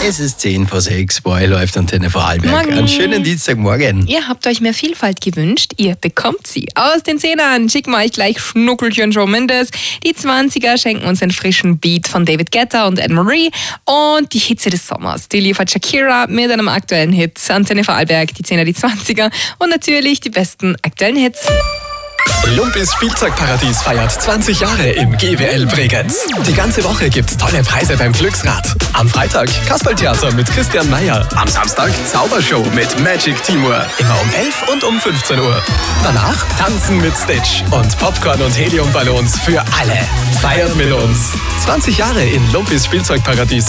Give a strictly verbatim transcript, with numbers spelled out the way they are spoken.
Es ist zehn vor sechs, bei euch läuft Antenne Vorarlberg. Morgen. Einen schönen Dienstagmorgen. Ihr habt euch mehr Vielfalt gewünscht, ihr bekommt sie. Aus den Zehnern schicken wir euch gleich Schnuckelchen Shawn Mendes. Die zwanziger schenken uns einen frischen Beat von David Guetta und Anne-Marie. Und die Hitze des Sommers, die liefert Shakira mit einem aktuellen Hit. Antenne Vorarlberg, die Zehner, die Zwanziger und natürlich die besten aktuellen Hits. Lumpis Spielzeugparadies feiert zwanzig Jahre im G W L Bregenz. Die ganze Woche gibt's tolle Preise beim Glücksrad. Am Freitag Kasperltheater mit Christian Meyer. Am Samstag Zaubershow mit Magic Timur. Immer um elf und um fünfzehn Uhr. Danach Tanzen mit Stitch und Popcorn und Heliumballons für alle. Feiert mit uns. zwanzig Jahre in Lumpis Spielzeugparadies.